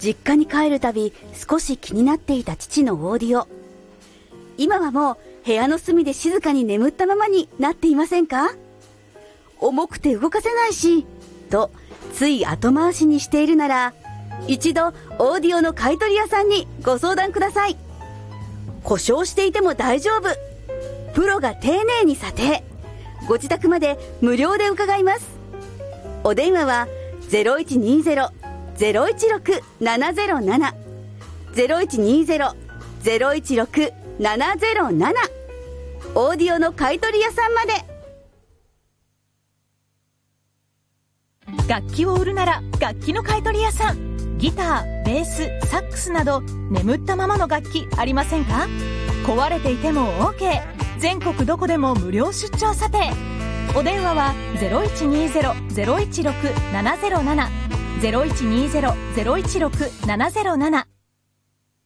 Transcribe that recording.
実家に帰るたび少し気になっていた父のオーディオ。今はもう部屋の隅で静かに眠ったままになっていませんか？重くて動かせないし、とつい後回しにしているなら、一度オーディオの買取屋さんにご相談ください。故障していても大丈夫。プロが丁寧に査定。ご自宅まで無料で伺います。お電話は 0120-016-707 0120-016-707 オーディオの買取屋さんまで。 楽器を売るなら楽器の買取屋さん。ギター、ベース、サックスなど眠ったままの楽器ありませんか？壊れていても OK。 全国どこでも無料出張査定。お電話は 0120-016-707 0120-016-707